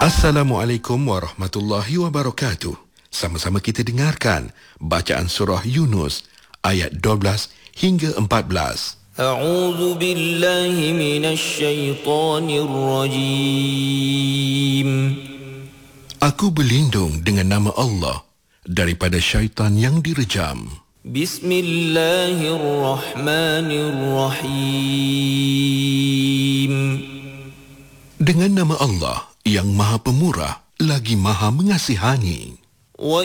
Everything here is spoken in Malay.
Assalamualaikum warahmatullahi wabarakatuh. Sama-sama kita dengarkan bacaan surah Yunus ayat 12 hingga 14. A'udzu billahi minasy syaithanir rajim. Aku berlindung dengan nama Allah daripada syaitan yang direjam. Bismillahirrahmanirrahim. Dengan nama Allah yang Maha Pemurah lagi Maha Mengasihani.